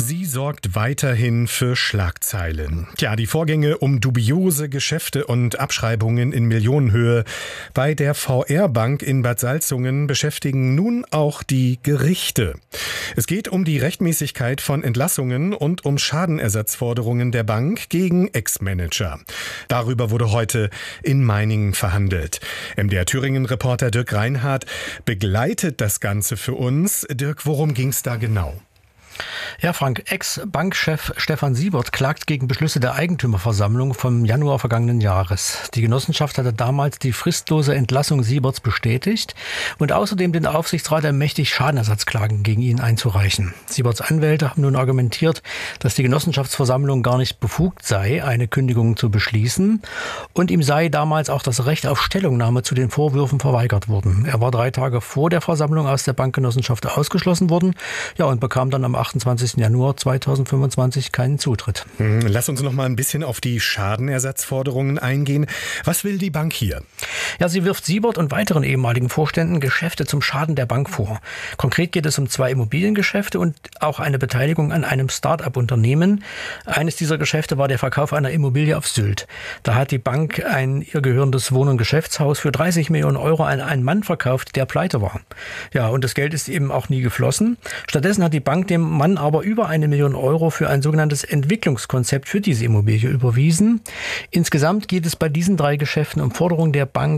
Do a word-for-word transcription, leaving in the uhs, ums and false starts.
Sie sorgt weiterhin für Schlagzeilen. Ja, die Vorgänge um dubiose Geschäfte und Abschreibungen in Millionenhöhe bei der V R-Bank in Bad Salzungen beschäftigen nun auch die Gerichte. Es geht um die Rechtmäßigkeit von Entlassungen und um Schadenersatzforderungen der Bank gegen Ex-Manager. Darüber wurde heute in Meiningen verhandelt. M D R Thüringen-Reporter Dirk Reinhardt begleitet das Ganze für uns. Dirk, worum ging es da genau? Ja, Frank, Ex-Bankchef Stefan Siebert klagt gegen Beschlüsse der Eigentümerversammlung vom Januar vergangenen Jahres. Die Genossenschaft hatte damals die fristlose Entlassung Sieberts bestätigt und außerdem den Aufsichtsrat ermächtigt, Schadenersatzklagen gegen ihn einzureichen. Sieberts Anwälte haben nun argumentiert, dass die Genossenschaftsversammlung gar nicht befugt sei, eine Kündigung zu beschließen, und ihm sei damals auch das Recht auf Stellungnahme zu den Vorwürfen verweigert worden. Er war drei Tage vor der Versammlung aus der Bankgenossenschaft ausgeschlossen worden, ja, und bekam dann am achtundzwanzigsten Januar zweitausendfünfundzwanzig keinen Zutritt. Lass uns noch mal ein bisschen auf die Schadenersatzforderungen eingehen. Was will die Bank hier? Ja, sie wirft Siebert und weiteren ehemaligen Vorständen Geschäfte zum Schaden der Bank vor. Konkret geht es um zwei Immobiliengeschäfte und auch eine Beteiligung an einem Start-up-Unternehmen. Eines dieser Geschäfte war der Verkauf einer Immobilie auf Sylt. Da hat die Bank ein ihr gehörendes Wohn- und Geschäftshaus für dreißig Millionen Euro an einen Mann verkauft, der pleite war. Ja, und das Geld ist eben auch nie geflossen. Stattdessen hat die Bank dem Mann aber über eine Million Euro für ein sogenanntes Entwicklungskonzept für diese Immobilie überwiesen. Insgesamt geht es bei diesen drei Geschäften um Forderungen der Bank